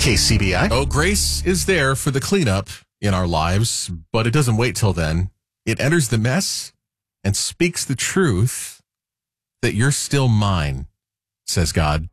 KCBI. Oh, grace is there for the cleanup in our lives, but it doesn't wait till then. It enters the mess and speaks the truth that you're still mine, says God.